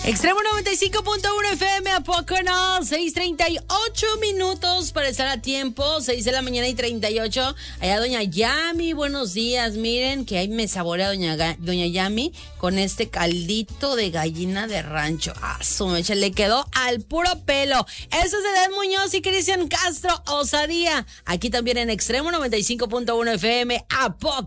Extremo 95.1 FM, ¿a poco no? 6:38 minutos para estar a tiempo, 6 de la mañana y 38. Allá doña Yami, buenos días. Miren que ahí me saborea doña Yami con este caldito de gallina de rancho. Su mecha le quedó al puro pelo. Eso es Edad Muñoz y Cristian Castro, Osadía. Aquí también en Extremo 95.1 FM, ¿a poco?